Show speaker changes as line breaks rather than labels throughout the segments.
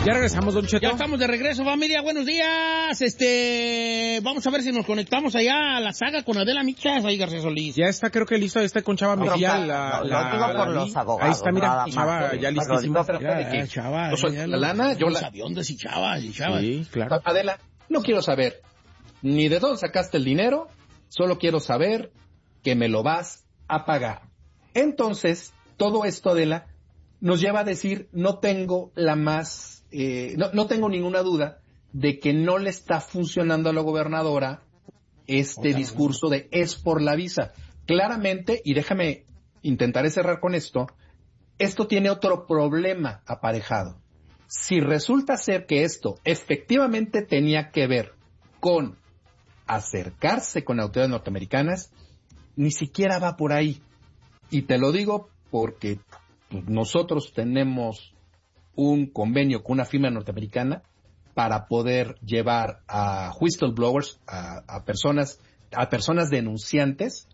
Ya regresamos, Don Cheto.
Ya estamos de regreso, familia. Buenos días. Vamos a ver si nos conectamos allá a la saga con Adela Micha. Ahí García Solís.
Ya está, creo que listo. Está con Chava Mejía.
Lo digo por los abogados.
Ahí está, mira, Chava, ya listísimo.
Chava.
Yo soy la lana, yo
los
la...
aviones y Chava.
Sí, claro.
Adela, no quiero saber ni de dónde sacaste el dinero, solo quiero saber que me lo vas a pagar. Entonces, todo esto, Adela, nos lleva a decir, no tengo no tengo ninguna duda de que no le está funcionando a la gobernadora discurso de es por la visa. Claramente, y déjame intentaré cerrar con esto tiene otro problema aparejado. Si resulta ser que esto efectivamente tenía que ver con acercarse con autoridades norteamericanas, ni siquiera va por ahí. Y te lo digo porque nosotros tenemos un convenio con una firma norteamericana para poder llevar a whistleblowers, a personas denunciantes.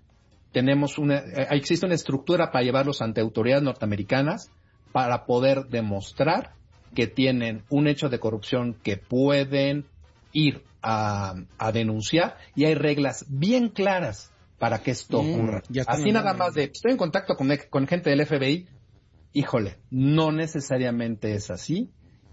Existe una estructura para llevarlos ante autoridades norteamericanas para poder demostrar que tienen un hecho de corrupción que pueden ir a denunciar, y hay reglas bien claras para que esto ocurra. Así nada más estoy en contacto con gente del FBI. Híjole, no necesariamente es así,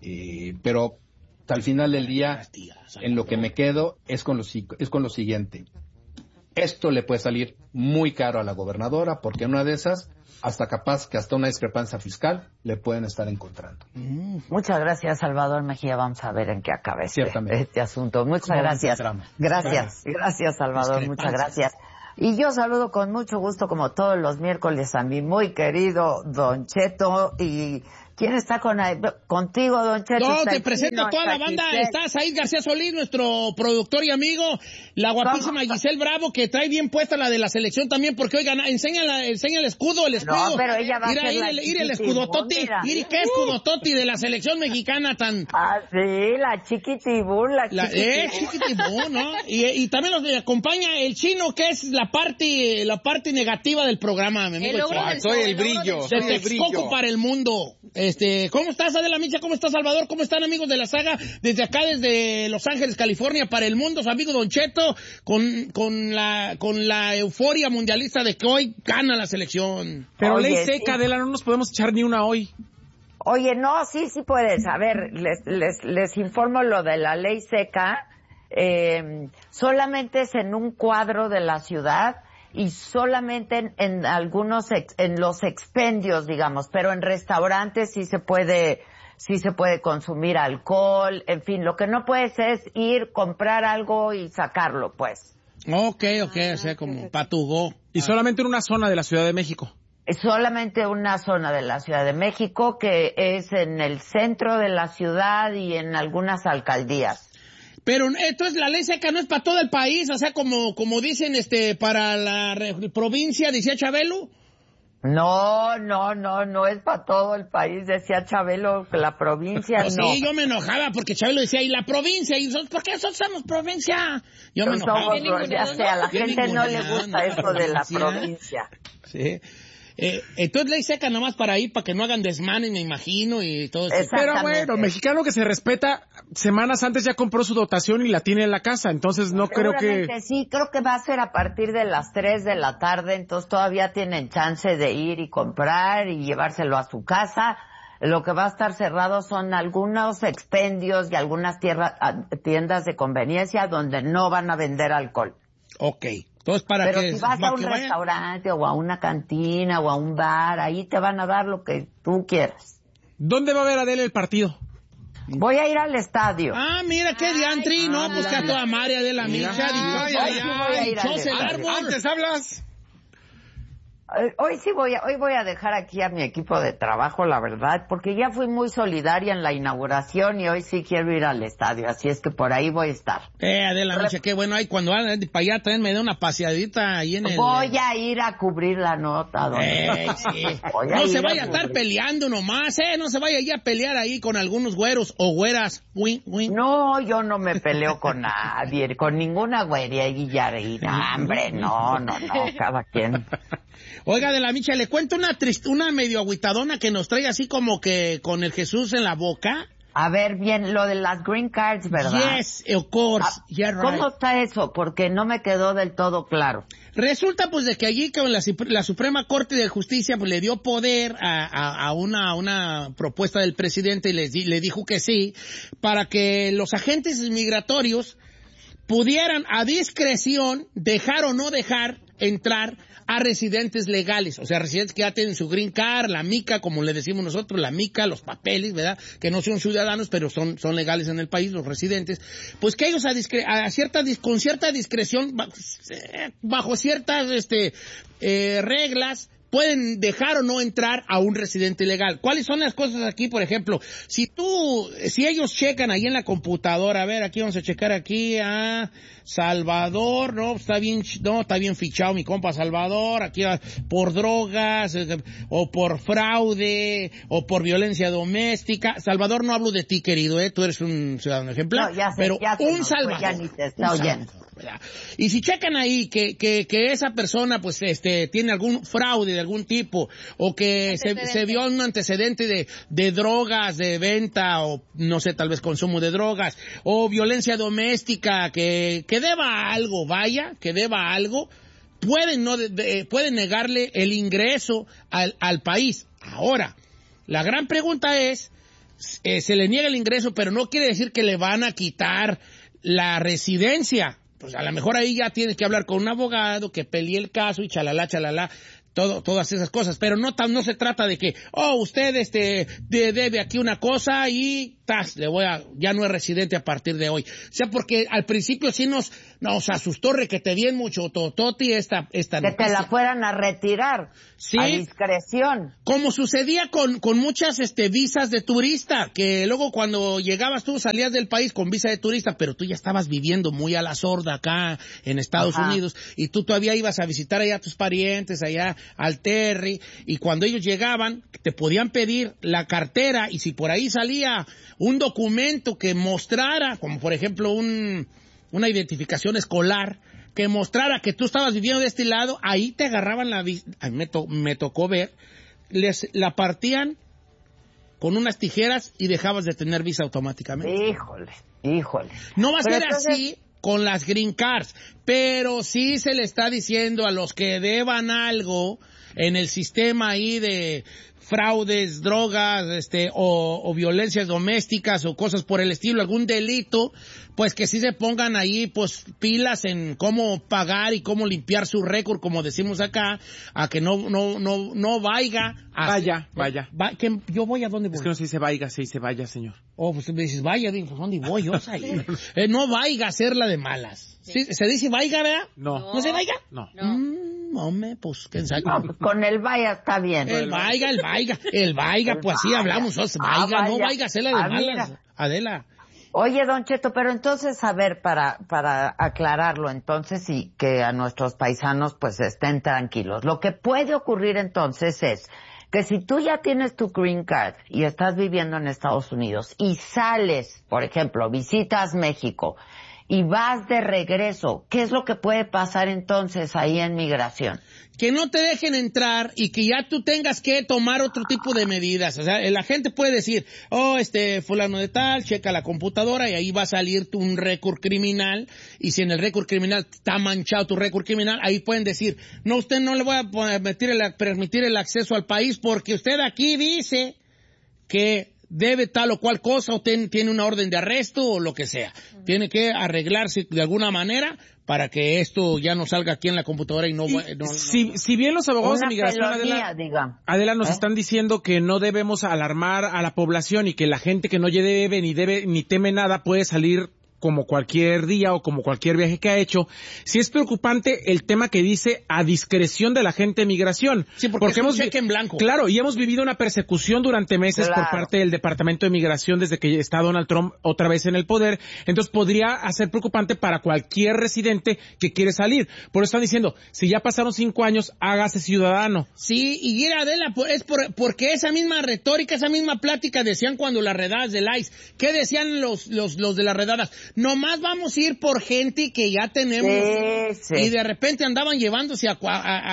pero al final del día, en lo que me quedo es con lo siguiente. Esto le puede salir muy caro a la gobernadora, porque en una de esas, hasta una discrepancia fiscal le pueden estar encontrando.
Muchas gracias, Salvador Mejía. Vamos a ver en qué acaba este asunto. Muchas gracias. Gracias, Salvador. Muchas gracias. Y yo saludo con mucho gusto, como todos los miércoles, a mi muy querido Don Cheto. Y ¿quién está contigo, Don Cheto?
No, te presento a toda la banda. Está Said García Solís, nuestro productor y amigo. La guapísima Giselle Bravo, que trae bien puesta la de la selección también, porque, oigan, enseña el escudo,
No, pero ella va a ser
mira el escudototi. Mira qué escudototi de la selección mexicana tan...
Ah, sí, la chiquitibún,
chiquitibún, ¿no? Y también nos acompaña el chino, que es la parte negativa del programa, mi amigo.
Soy el brillo.
De Texcoco para el mundo. ¿Cómo estás, Adela Micha? ¿Cómo estás, Salvador? ¿Cómo están, amigos de la saga? Desde acá, desde Los Ángeles, California, para el mundo, su amigo Don Cheto, con la euforia mundialista de que hoy gana la selección.
Pero ley seca, Adela, no nos podemos echar ni una hoy.
Oye, no, sí puedes. A ver, les informo lo de la ley seca. Solamente es en un cuadro de la ciudad y solamente en algunos en los expendios, digamos, pero en restaurantes sí se puede consumir alcohol, en fin, lo que no puedes es ir, comprar algo y sacarlo, pues.
Ok, o sea, como patugó.
Y solamente en una zona de la Ciudad de México.
Es solamente una zona de la Ciudad de México, que es en el centro de la ciudad y en algunas alcaldías.
Pero entonces la ley seca no es para todo el país, o sea, como dicen para la provincia, decía Chabelo.
No es para todo el país, decía Chabelo, que la provincia
pues
no.
Sí, yo me enojaba porque Chabelo decía, y la provincia, y ¿por qué nosotros somos provincia? Yo me enojaba.
A la gente no le gusta eso de la provincia.
Sí. Entonces ley seca nomás para ir, para que no hagan desmanes, me imagino, y todo eso.
Pero bueno, mexicano que se respeta, semanas antes ya compró su dotación y la tiene en la casa, entonces no creo que...
Sí, creo que va a ser a partir de las 3 de la tarde, entonces todavía tienen chance de ir y comprar y llevárselo a su casa. Lo que va a estar cerrado son algunos expendios y algunas tiendas de conveniencia donde no van a vender alcohol.
Ok. Entonces,
pero si vas a un restaurante o a una cantina o a un bar, ahí te van a dar lo que tú quieras.
¿Dónde va a ver Adela el partido?
Voy a ir al estadio.
Ah, mira qué diantri, ¿no? Pues que a toda María de la Micha.
Antes hablas.
Hoy voy a dejar aquí a mi equipo de trabajo, la verdad, porque ya fui muy solidaria en la inauguración y hoy sí quiero ir al estadio, así es que por ahí voy a estar.
Adela Micha, qué bueno, ahí cuando van para allá también me da una paseadita ahí en el...
Voy a ir a cubrir la nota,
sí. No se vaya a estar peleando nomás, no se vaya a pelear ahí con algunos güeros o güeras.
No, yo no me peleo con nadie, con ninguna güería y guillarina, hombre, no, cada quien...
Oiga, de la Micha, le cuento una medio agüitadona que nos trae así como que con el Jesús en la boca.
A ver, bien, lo de las green cards, ¿verdad?
Yes, of course. Yeah, right.
¿Cómo está eso? Porque no me quedó del todo claro.
Resulta pues de que allí con la Suprema Corte de Justicia pues le dio poder a una propuesta del presidente y le dijo que sí, para que los agentes migratorios pudieran a discreción dejar o no dejar entrar a residentes legales, o sea, residentes que ya tienen su green card, la mica, como le decimos nosotros, la mica, los papeles, ¿verdad? Que no son ciudadanos, pero son legales en el país, los residentes, pues que ellos con cierta discreción, bajo ciertas reglas, pueden dejar o no entrar a un residente ilegal. ¿Cuáles son las cosas aquí? Por ejemplo, si ellos checan ahí en la computadora, a ver, aquí vamos a checar aquí a Salvador, está bien fichado mi compa Salvador, aquí por drogas, o por fraude, o por violencia doméstica. Salvador, no hablo de ti, querido, tú eres un ciudadano ejemplar,
no,
pero un Salvador.
Ya ni te está oyendo.
Y si checan ahí que esa persona pues tiene algún fraude de algún tipo o que se vio un antecedente de drogas, de venta o no sé, tal vez consumo de drogas o violencia doméstica, que deba algo, pueden negarle el ingreso al país. Ahora, la gran pregunta es, se le niega el ingreso, pero no quiere decir que le van a quitar la residencia. Pues a lo mejor ahí ya tienes que hablar con un abogado que pelee el caso y chalala, todas esas cosas, pero no se trata de que, usted debe aquí una cosa y ya no es residente a partir de hoy. O sea, porque al principio sí nos asustó requete bien mucho Tototi esta noticia.
Que te la fueran a retirar. Sí. A discreción.
Como sucedía con muchas visas de turista, que luego cuando llegabas tú salías del país con visa de turista, pero tú ya estabas viviendo muy a la sorda acá en Estados Unidos y tú todavía ibas a visitar allá a tus parientes, allá al Terry, y cuando ellos llegaban te podían pedir la cartera y si por ahí salía un documento que mostrara, como por ejemplo una identificación escolar, que mostrara que tú estabas viviendo de este lado, ahí te agarraban la visa. Me tocó ver, la partían con unas tijeras y dejabas de tener visa automáticamente.
Híjole.
No va a ser así con las green cards, pero sí se le está diciendo a los que deban algo en el sistema ahí de fraudes, drogas, o violencias domésticas o cosas por el estilo, algún delito, pues que sí se pongan ahí, pues, pilas en cómo pagar y cómo limpiar su récord, como decimos acá, a que no vaya.
Vaya.
Que yo voy a dónde voy.
Es que no se dice vaya, se dice vaya, señor.
Pues me dices vaya, digo, ¿dónde voy yo? No vaya a hacerla de malas. ¿Sí? ¿Se dice vaya, verdad?
No.
¿No se vaya?
No.
Hombre, pues, ¿quién sabe?
No, con el vaya está bien.
El vaya, pues así hablamos. Vaya, no vaya a hacerla de malas. Adela.
Oye, Don Cheto, pero entonces, a ver, para aclararlo, entonces, y que a nuestros paisanos, pues, estén tranquilos. Lo que puede ocurrir entonces es que si tú ya tienes tu green card y estás viviendo en Estados Unidos y sales, por ejemplo, visitas México y vas de regreso, ¿qué es lo que puede pasar entonces ahí en migración?
Que no te dejen entrar y que ya tú tengas que tomar otro tipo de medidas. O sea, la gente puede decir, fulano de tal, checa la computadora y ahí va a salir un récord criminal, y si en el récord criminal está manchado tu récord criminal, ahí pueden decir, no, usted no le voy a permitir el acceso al país porque usted aquí dice que debe tal o cual cosa o tiene una orden de arresto o lo que sea. Tiene que arreglarse de alguna manera para que esto ya no salga aquí en la computadora y no...
Si bien los abogados de migración, Adela, nos están diciendo que no debemos alarmar a la población y que la gente que no debe ni teme nada puede salir como cualquier día o como cualquier viaje que ha hecho, sí es preocupante el tema que dice a discreción de la gente de migración.
Sí, porque hemos cheque en blanco.
Claro, y hemos vivido una persecución durante meses por parte del Departamento de Migración desde que está Donald Trump otra vez en el poder. Entonces podría ser preocupante para cualquier residente que quiere salir. Por eso están diciendo, si ya pasaron 5 años, hágase ciudadano.
Sí, y mira, Adela, porque esa misma retórica, esa misma plática decían cuando las redadas del ICE. ¿Qué decían los de las redadas? Nomás vamos a ir por gente que ya tenemos.
Sí.
Y de repente andaban llevándose
han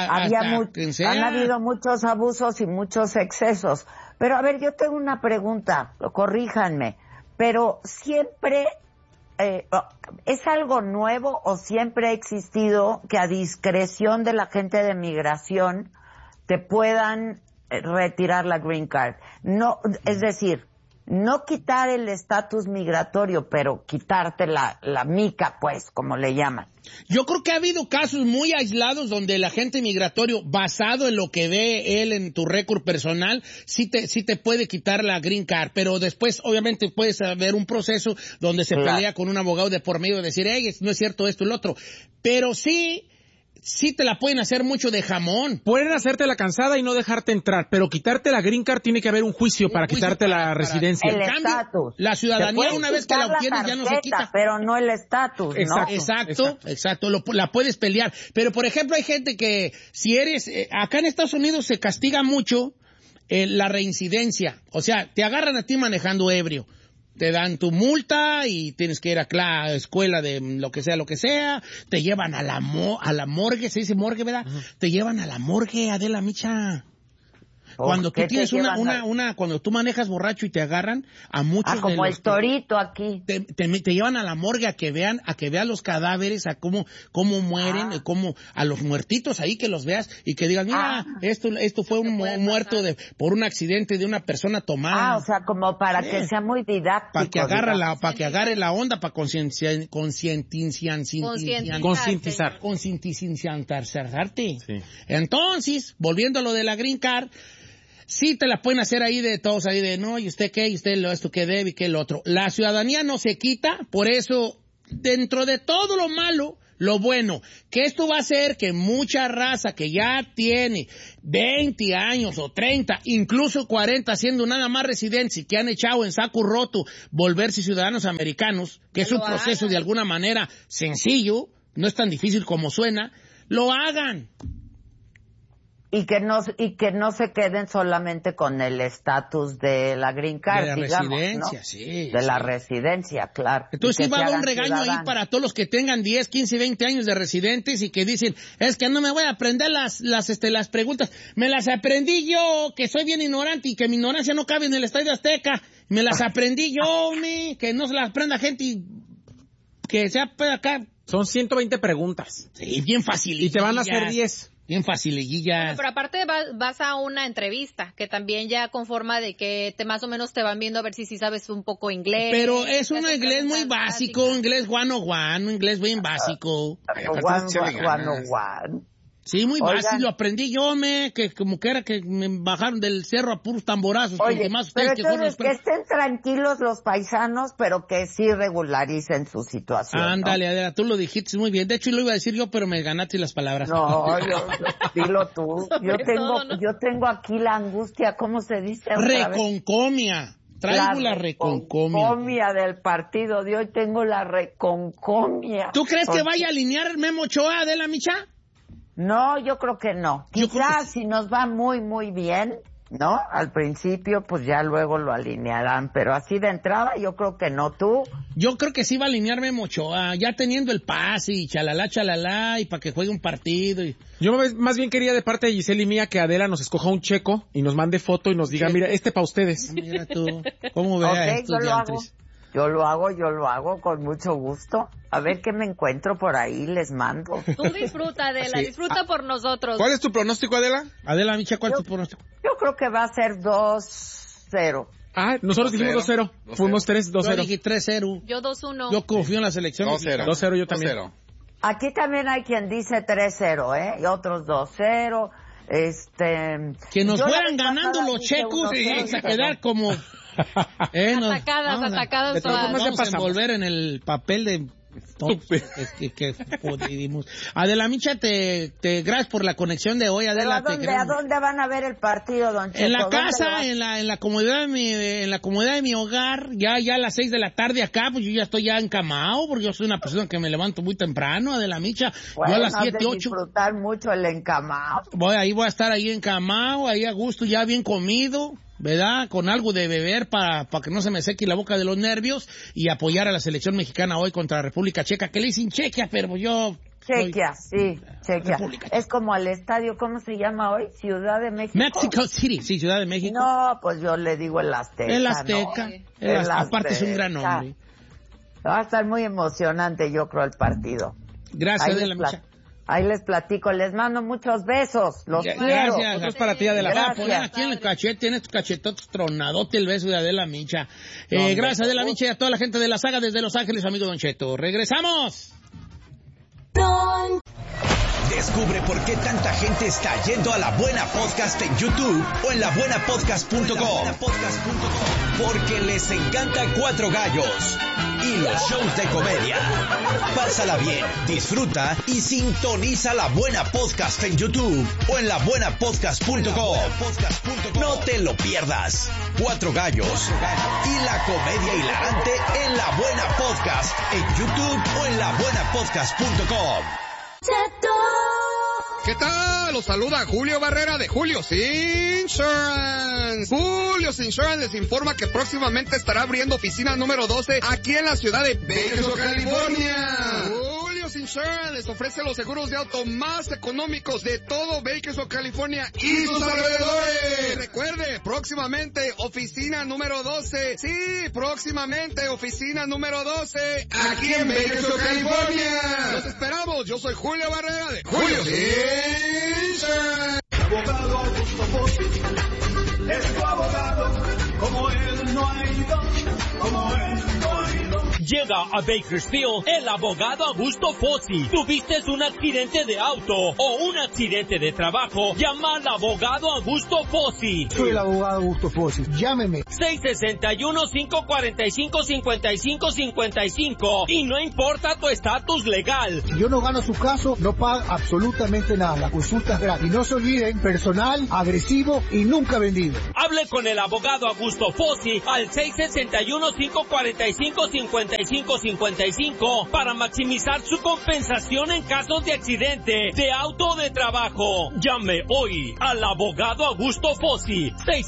habido muchos abusos y muchos excesos. Pero a ver, yo tengo una pregunta, corríjanme. pero siempre ¿es algo nuevo o siempre ha existido que a discreción de la gente de migración te puedan retirar la green card? No, es decir, no quitar el estatus migratorio, pero quitarte la mica, pues, como le llaman.
Yo creo que ha habido casos muy aislados donde el agente migratorio, basado en lo que ve él en tu récord personal, sí te puede quitar la green card, pero después obviamente puedes haber un proceso donde se pelea con un abogado de por medio de decir, hey, no es cierto esto y lo otro. Pero sí te la pueden hacer mucho de jamón.
Pueden hacerte la cansada y no dejarte entrar, pero quitarte la green card tiene que haber un juicio para quitarte la residencia.
El estatus.
La ciudadanía, una vez que la obtienes, ya no se quita.
Pero no el estatus, ¿no?
Exacto. La puedes pelear. Pero, por ejemplo, hay gente que, si eres... acá en Estados Unidos se castiga mucho la reincidencia. O sea, te agarran a ti manejando ebrio. Te dan tu multa y tienes que ir a la escuela de lo que sea, te llevan a la morgue, se dice morgue, ¿verdad? Uh-huh. Te llevan a la morgue, Adela Micha. Cuando tú tienes cuando tú manejas borracho y te agarran, a muchos
como el torito aquí.
Te llevan a la morgue a que vean los cadáveres, a cómo mueren, cómo a los muertitos ahí que los veas y que digan, mira, esto fue un muerto por un accidente de una persona tomada.
O sea, como para que sea muy didáctico.
Para que agarre la onda, para concientizarte. Sí. Entonces, volviendo a lo de la green card, sí te la pueden hacer ahí de todos, ahí de, no, y usted qué, y usted esto que debe y qué lo otro. La ciudadanía no se quita, por eso, dentro de todo lo malo, lo bueno, que esto va a hacer que mucha raza que ya tiene 20 años o 30, incluso 40, siendo nada más residentes y que han echado en saco roto volverse ciudadanos americanos, que es un proceso de alguna manera sencillo, no es tan difícil como suena, lo hagan.
Y que no se queden solamente con el estatus de la green card,
de la residencia, ¿no? Sí.
De la residencia, claro.
Entonces sí va a haber un regaño ahí para todos los que tengan 10, 15, 20 años de residentes y que dicen, es que no me voy a aprender las preguntas. Me las aprendí yo, que soy bien ignorante y que mi ignorancia no cabe en el Estadio Azteca. Me las aprendí yo, que no se las aprenda gente que sea acá.
Son 120 preguntas.
Sí, bien fácil.
Y te van a hacer 10.
Bien facilillas.
Bueno, pero aparte vas a una entrevista que también ya conforma de que más o menos te van viendo a ver si sabes un poco inglés.
Pero es un inglés muy básico, inglés 101, inglés bien básico.
101.
Sí, muy básico, lo aprendí yo, que como que era que me bajaron del cerro a puros tamborazos.
Oye, pero entonces que estén tranquilos los paisanos, pero que sí regularicen su situación.
Ándale,
¿no?
Adela, tú lo dijiste muy bien. De hecho, lo iba a decir yo, pero me ganaste las palabras.
No, dilo tú. Yo tengo aquí la angustia, ¿cómo se dice?
Reconcomia. Traigo la reconcomia
del partido de hoy, tengo la reconcomia.
¿Tú crees que vaya a alinear Memo Ochoa, Adela Micha?
No, yo creo que no. Quizás si nos va muy, muy bien, ¿no? Al principio, pues ya luego lo alinearán, pero así de entrada yo creo que no. ¿Tú?
Yo creo que sí va a alinear Memo Ochoa, ya teniendo el pase y chalala, y para que juegue un partido.
Yo más bien quería de parte de Giselle y mía que Adela nos escoja un checo y nos mande foto y nos diga, mira, para ustedes.
Mira tú, ¿cómo veas estos diantres?
Yo lo hago con mucho gusto. A ver qué me encuentro por ahí, les mando.
Tú disfruta, Adela, disfruta por nosotros.
¿Cuál es tu pronóstico, Adela?
Adela Micha, ¿cuál es tu pronóstico?
Yo creo que va a ser 2-0.
Nosotros dijimos 2-0. Fuimos 3-2-0.
Yo dije 3-0.
Yo 2-1.
Yo confío en la selección.
2-0 yo también.
2-0. Aquí también hay quien dice 3-0, Y otros 2-0.
Que nos fueran ganando los checos y vamos a quedar como...
atacadas todas.
Vamos a envolver en el papel de... que Adela Micha, gracias por la conexión de hoy, Adela.
¿A dónde van a ver el partido, don Cheto?
En la casa, en la comodidad de mi hogar, ya a las 6 de la tarde acá, pues yo ya estoy ya encamado, porque yo soy una persona que me levanto muy temprano, Adela Micha.
Bueno,
yo a las 7, 8.
disfrutar mucho el encamado.
Voy a estar ahí encamado, ahí a gusto, ya bien comido, ¿verdad? Con algo de beber para que no se me seque la boca de los nervios y apoyar a la selección mexicana hoy contra la República Checa, que le dicen Chequia, pero yo
Chequia. Es como al estadio, ¿cómo se llama hoy? Ciudad de México.
Mexico City, sí, Ciudad de México.
No, pues yo le digo el Azteca.
El Azteca. ¿No? Aparte es un gran nombre.
Va a estar muy emocionante, yo creo, el partido.
Gracias, Adela Micha.
Ahí les platico, les mando muchos besos, los quiero.
Gracias, otros para ti, Adela. Voy a poner aquí en el cachete, tienes tu cachetotes tronadote el beso de Adela Micha. Gracias, Adela Micha, y a toda la gente de la saga desde Los Ángeles, amigo Don Cheto. ¡Regresamos!
Descubre por qué tanta gente está yendo a La Buena Podcast en YouTube o en labuenapodcast.com. Porque les encanta Cuatro Gallos y los shows de comedia. Pásala bien, disfruta y sintoniza La Buena Podcast en YouTube o en labuenapodcast.com. No te lo pierdas. Cuatro Gallos y la comedia hilarante en La Buena Podcast en YouTube o en labuenapodcast.com.
¿Qué tal? Los saluda Julio Barrera de Julio's Insurance. Julio's Insurance les informa que próximamente estará abriendo oficina número 12 aquí en la ciudad de Bakersfield, California. Julio's Insurance les ofrece los seguros de auto más económicos de todo Bakersfield, California y sus alrededores. Recuerde, próximamente oficina número 12. Sí, próximamente oficina número 12 aquí en Bakersfield, California. Los esperamos. Yo soy Julio Barrera de Julio's Insurance.
Abogado Augusto Fossi, es tu abogado, como él no hay dos, como él no hay dos.
Llega a Bakersfield el abogado Augusto Fossi. ¿Tuviste un accidente de auto o un accidente de trabajo? Llama al abogado Augusto Fossi.
Soy el abogado Augusto Fossi. Llámeme.
661-545-5555. Y no importa tu estatus legal.
Si yo no gano su caso, no paga absolutamente nada. La consulta es gratis. Y no se olviden, personal, agresivo y nunca vendido.
Hable con el abogado Augusto Fossi al 661-545-5555 para maximizar su compensación en casos de accidente de auto o de trabajo. Llame hoy al abogado Augusto Fossi.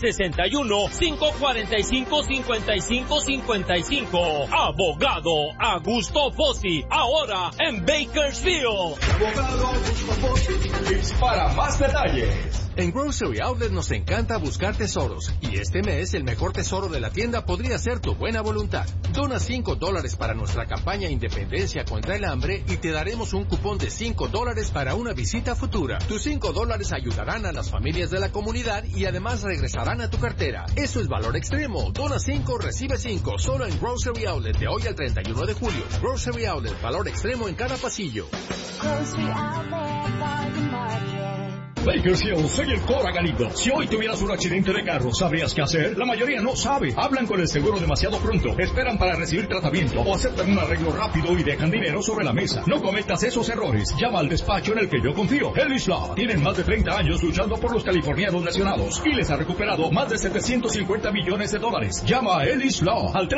661-545-5555. Abogado Augusto Fossi, ahora en Bakersfield.
Abogado Augusto Fossi.
Para más detalles. En Grocery Outlet nos encanta buscar tesoros, y este mes el mejor tesoro de la tienda podría ser tu buena voluntad. Dona $5 para nuestra campaña Independencia contra el Hambre y te daremos un cupón de $5 para una visita futura. Tus $5 ayudarán a las familias de la comunidad y además regresarán a tu cartera. Eso es valor extremo. Dona 5, recibe 5, solo en Grocery Outlet de hoy al 31 de julio. Grocery Outlet, valor extremo en cada pasillo.
Grocery Outlet, Bargain Market.
Bakersfield, soy el Cora Galindo. Si hoy tuvieras un accidente de carro, ¿sabrías qué hacer? La mayoría no sabe. Hablan con el seguro demasiado pronto, esperan para recibir tratamiento o aceptan un arreglo rápido y dejan dinero sobre la mesa. No cometas esos errores. Llama al despacho en el que yo confío. Ellis Law. Tienen más de 30 años luchando por los californianos lesionados y les ha recuperado más de $750 millones. Llama a Ellis Law al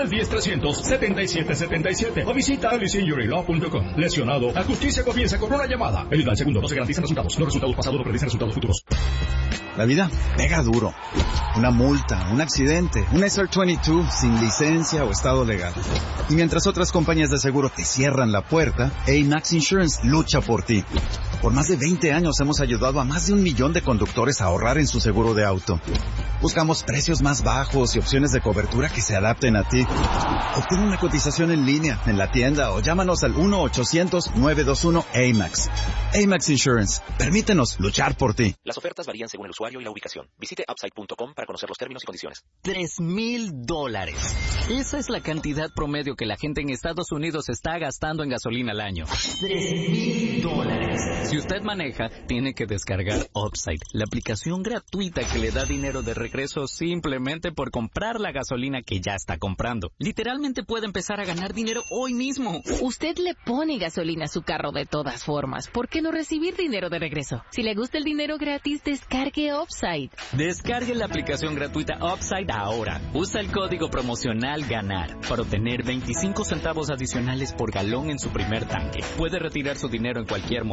310-300-7777 o visita ellisinjurylaw.com. Lesionado, la justicia comienza con una llamada. El al segundo no se garantizan resultados. Los resultados pasados no predicen resultados futuros.
La vida pega duro. Una multa, un accidente, un SR22 sin licencia o estado legal. Y mientras otras compañías de seguro te cierran la puerta, AMAX Insurance lucha por ti. Por más de 20 años hemos ayudado a más de 1 millón de conductores a ahorrar en su seguro de auto. Buscamos precios más bajos y opciones de cobertura que se adapten a ti. Obtén una cotización en línea, en la tienda o llámanos al 1-800-921-AMAX. AMAX Insurance. Permítenos luchar por ti.
Las ofertas varían según el usuario y la ubicación. Visite upside.com para conocer los términos y condiciones.
$3,000. Esa es la cantidad promedio que la gente en Estados Unidos está gastando en gasolina al año. $3,000. Si usted maneja, tiene que descargar Upside, la aplicación gratuita que le da dinero de regreso simplemente por comprar la gasolina que ya está comprando. Literalmente puede empezar a ganar dinero hoy mismo.
Usted le pone gasolina a su carro de todas formas. ¿Por qué no recibir dinero de regreso? Si le gusta el dinero gratis, descargue Upside.
Descargue la aplicación gratuita Upside ahora. Usa el código promocional GANAR para obtener 25 centavos adicionales por galón en su primer tanque. Puede retirar su dinero en cualquier momento,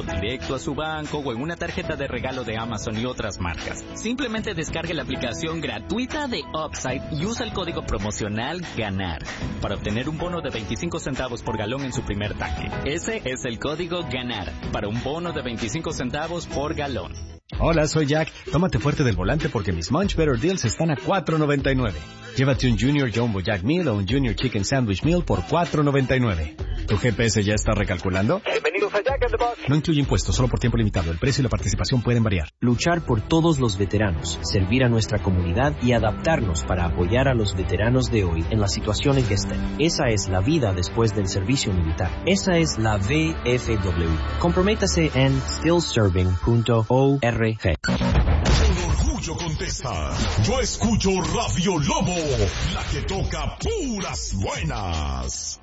directo a su banco o en una tarjeta de regalo de Amazon y otras marcas. Simplemente descargue la aplicación gratuita de Upside y usa el código promocional GANAR para obtener un bono de 25 centavos por galón en su primer tanque. Ese es el código GANAR para un bono de 25 centavos por galón.
Hola, soy Jack. Tómate fuerte del volante porque mis Munch Better Deals están a $4.99. Llévate un Junior Jumbo Jack Meal o un Junior Chicken Sandwich Meal por $4.99. ¿Tu GPS ya está recalculando?
Bienvenidos a Jack in the Box.
No incluye impuestos, solo por tiempo limitado. El precio y la participación pueden variar.
Luchar por todos los veteranos, servir a nuestra comunidad y adaptarnos para apoyar a los veteranos de hoy en la situación en que estén. Esa es la vida después del servicio militar. Esa es la VFW. Comprométase en stillserving.org.
Con orgullo contesta. Yo escucho Radio Lobo, la que toca puras buenas.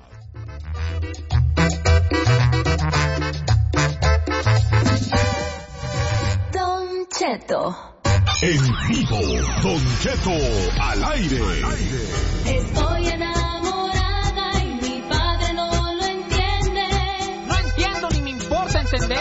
Don Cheto.
En vivo, Don Cheto al aire.
Estoy enamorada y mi padre no lo entiende.
No entiendo ni me importa entender.